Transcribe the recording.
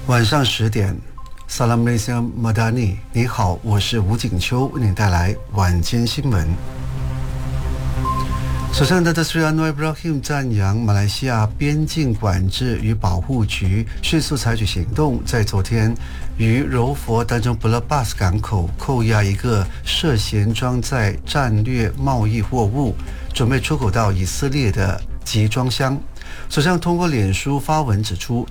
晚上10点 Salam Malaysia Madani， 你好，我是吴景秋，为您带来晚间新闻。首相Datuk Seri Anwar Ibrahim 赞扬马来西亚边境管制与保护局迅速采取行动，在昨天于柔佛丹中布勒巴斯港口扣押一个涉嫌装载战略贸易货物，准备出口到以色列的集装箱。首相通过脸书发文指出，